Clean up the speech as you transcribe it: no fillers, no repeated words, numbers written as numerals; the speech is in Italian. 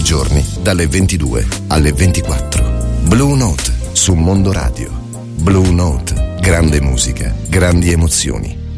i giorni dalle 22 alle 24. Blue Note su Mondo Radio. Blue Note, grande musica, grandi emozioni.